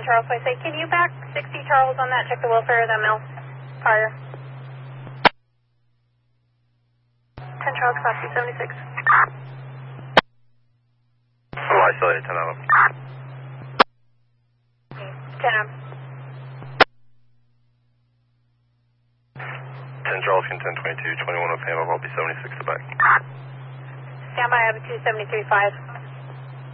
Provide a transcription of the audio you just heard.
Charles, I say, can you back 60 Charles on that? Check the welfare of that mill prior. 10 Charles, class 276. Oh, isolated 10 out. 10 up. 10 Charles, can 1022, 21 of handoff, I'll be 76 to back. Stand by, I have a 273.5.